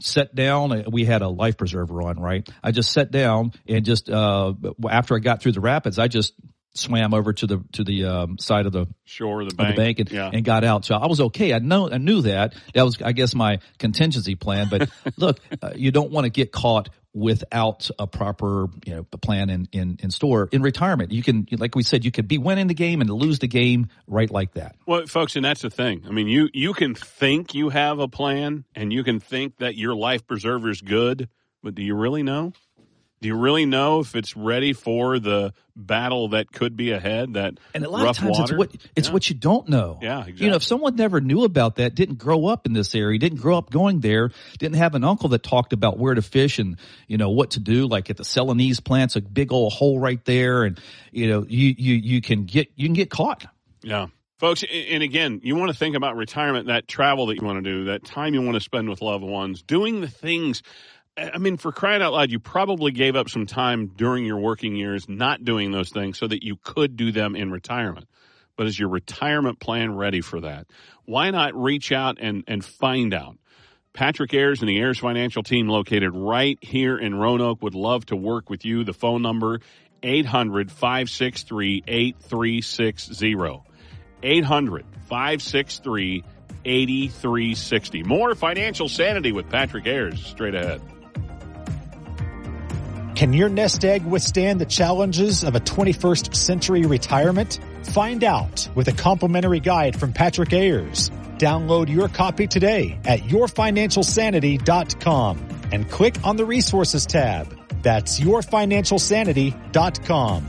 sat down. We had a life preserver on, right? I just sat down and just after I got through the rapids, I just swam over to the side of the shore of the bank, and got out. So I was okay. I knew that was, I guess, my contingency plan. But look, you don't want to get caught without a proper plan in store. In retirement, you can, like we said, you could be winning the game and lose the game right like that. Well, folks, and that's the thing. I mean, you can think you have a plan and you can think that your life preserver is good, but do you really know? Do you really know if it's ready for the battle that could be ahead? And a lot of times it's what you don't know. Yeah, exactly. If someone never knew about that, didn't grow up in this area, didn't grow up going there, didn't have an uncle that talked about where to fish and what to do, like at the Celanese plant's a big old hole right there, and you can get caught. Yeah. Folks, and again, you want to think about retirement, that travel that you want to do, that time you want to spend with loved ones, doing the things. I mean, for crying out loud, you probably gave up some time during your working years not doing those things so that you could do them in retirement. But is your retirement plan ready for that? Why not reach out and find out? Patrick Ayers and the Ayers Financial team located right here in Roanoke would love to work with you. The phone number, 800-563-8360. 800-563-8360. More Financial Sanity with Patrick Ayers straight ahead. Can your nest egg withstand the challenges of a 21st century retirement? Find out with a complimentary guide from Patrick Ayers. Download your copy today at yourfinancialsanity.com and click on the resources tab. That's yourfinancialsanity.com.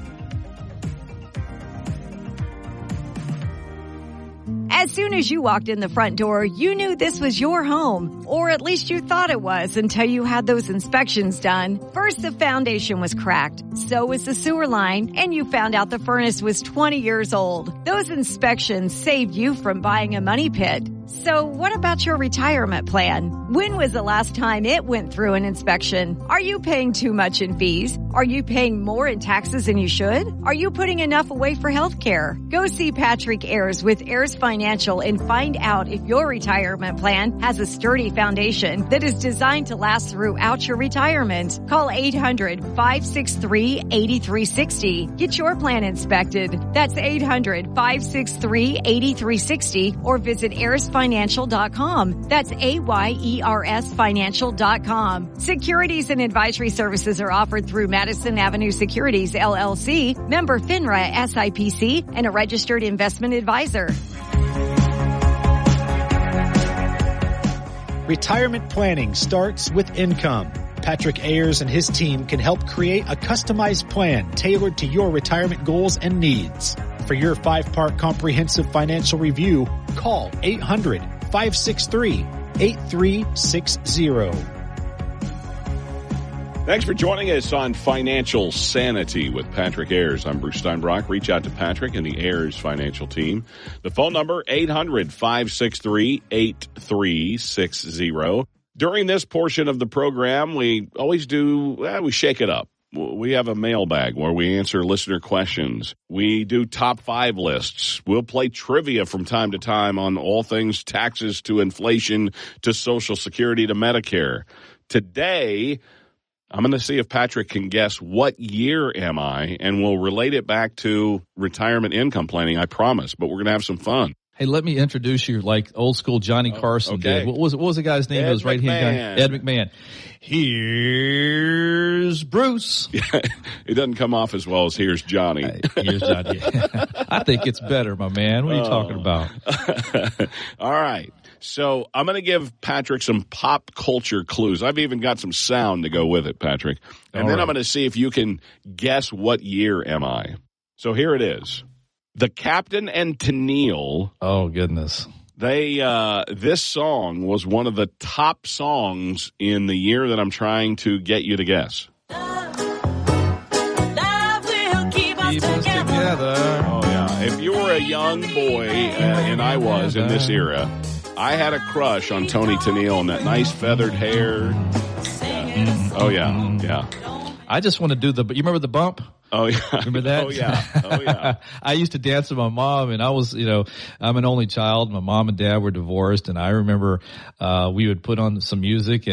As soon as you walked in the front door, you knew this was your home, or at least you thought it was until you had those inspections done. First, the foundation was cracked, so was the sewer line, and you found out the furnace was 20 years old. Those inspections saved you from buying a money pit. So what about your retirement plan? When was the last time it went through an inspection? Are you paying too much in fees? Are you paying more in taxes than you should? Are you putting enough away for health care? Go see Patrick Ayers with Ayers Financial and find out if your retirement plan has a sturdy foundation that is designed to last throughout your retirement. Call 800-563-8360. Get your plan inspected. That's 800-563-8360 or visit AyersFinancial.com. That's AYERSFinancial.com. Securities and advisory services are offered through Madison Avenue Securities, LLC, member FINRA SIPC, and a registered investment advisor. Retirement planning starts with income. Patrick Ayers and his team can help create a customized plan tailored to your retirement goals and needs. For your 5-part comprehensive financial review, call 800-563-8360. Thanks for joining us on Financial Sanity with Patrick Ayers. I'm Bruce Steinbrock. Reach out to Patrick and the Ayers Financial team. The phone number, 800-563-8360. During this portion of the program, we always we shake it up. We have a mailbag where we answer listener questions. We do top 5 lists. We'll play trivia from time to time on all things taxes to inflation to Social Security to Medicare. Today, I'm going to see if Patrick can guess what year am I, and we'll relate it back to retirement income planning, I promise. But we're going to have some fun. Hey, let me introduce you like old school Johnny Carson did. What was the guy's name? Ed it was right McMahon. Here, Ed McMahon. Here's Bruce. It doesn't come off as well as here's Johnny. Here's Johnny. I think it's better, my man. What are you talking about? All right. So I'm going to give Patrick some pop culture clues. I've even got some sound to go with it, Patrick. And then I'm going to see if you can guess what year am I. So here it is. The Captain and Tennille. Oh, goodness. This song was one of the top songs in the year that I'm trying to get you to guess. Love will keep us together. Oh, yeah. If you were a young boy, and I was in this era, I had a crush on Toni Tennille and that nice feathered hair. Yeah. Oh, yeah. Yeah. I just want to do you remember the bump? Oh, yeah. Remember that? Oh, yeah. Oh, yeah. I used to dance with my mom, and I was, I'm an only child. My mom and dad were divorced, and I remember we would put on some music,